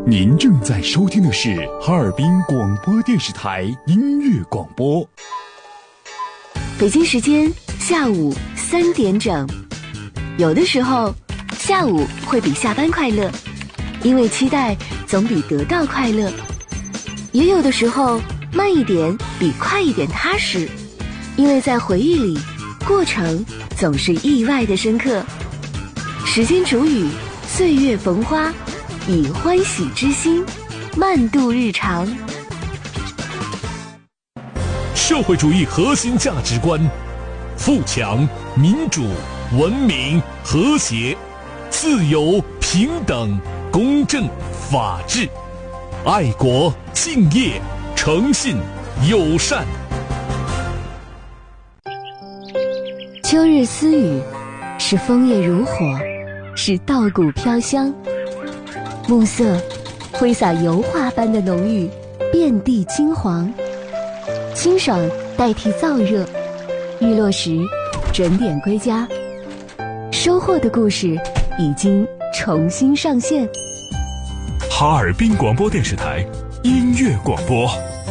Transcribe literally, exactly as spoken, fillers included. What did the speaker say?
您正在收听的是哈尔滨广播电视台音乐广播。 北京时间下午三点整。有的时候，下午会比下班快乐，因为期待总比得到快乐；也有的时候，慢一点比快一点踏实，因为在回忆里，过程总是意外的深刻。时间煮雨，岁月逢花，以欢喜之心慢度日常。 社会主义核心价值观：富强、民主、文明、和谐、自由、平等、公正、法治、爱国、敬业、诚信、友善。 秋日私语，是枫叶如火，是稻谷飘香。暮色挥洒油画般的浓郁，遍地金黄。清爽代替燥热，日落时准点归家。收获的故事已经重新上线。 哈尔滨广播电视台音乐广播。